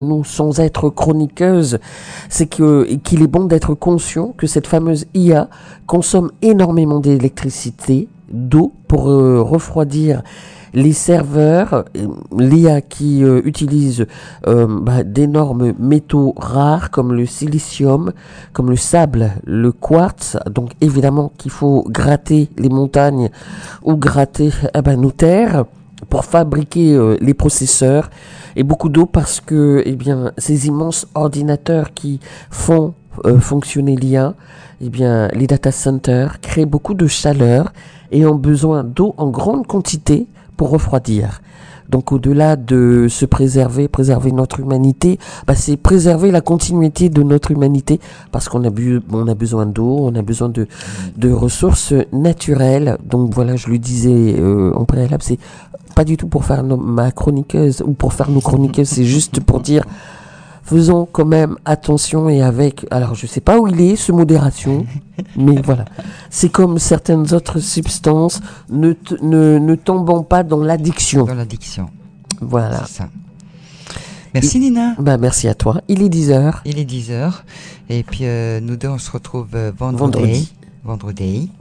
nous, sans être chroniqueuse, c'est qu'il est bon d'être conscient que cette fameuse IA consomme énormément d'électricité, d'eau pour refroidir les serveurs. L'IA qui utilise d'énormes métaux rares comme le silicium, comme le sable, le quartz. Donc évidemment qu'il faut gratter les montagnes ou gratter nos terres pour fabriquer les processeurs, et beaucoup d'eau parce que ces immenses ordinateurs qui font fonctionner l'IA, les data centers créent beaucoup de chaleur et ont besoin d'eau en grande quantité pour refroidir. Donc au-delà de se préserver notre humanité, c'est préserver la continuité de notre humanité, parce qu'on a besoin d'eau, on a besoin de ressources naturelles. Donc voilà, je le disais en préalable, c'est pas du tout pour faire ma chroniqueuse ou pour faire nos chroniqueuses, c'est juste pour dire faisons quand même attention et alors je sais pas où il est, ce modération, mais voilà. C'est comme certaines autres substances, ne tombons pas dans l'addiction. Dans l'addiction. Voilà. C'est ça. Merci Nina. Merci à toi. Il est 10h. Il est 10h. Et puis nous deux on se retrouve vendredi. Vendredi.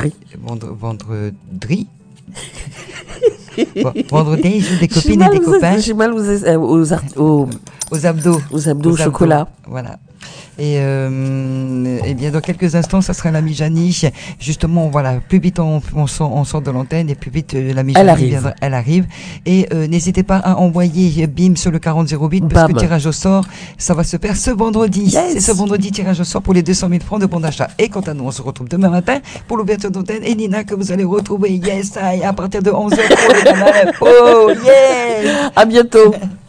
Vendredi, je joue des copines et des copains. J'ai mal aux abdos. Aux abdos au chocolat. Voilà. Et bien dans quelques instants, ça sera l'amie Janie. Justement, voilà, plus vite on sort de l'antenne et plus vite l'amie Janie elle arrive. Et n'hésitez pas à envoyer BIM sur le 4008 parce que tirage au sort, ça va se faire ce vendredi. Yes. C'est ce vendredi tirage au sort pour les 200 000 francs de bon d'achat. Et quant à nous, on se retrouve demain matin pour l'ouverture d'antenne. Et Nina que vous allez retrouver à partir de 11h pour les infos. Yeah. À bientôt.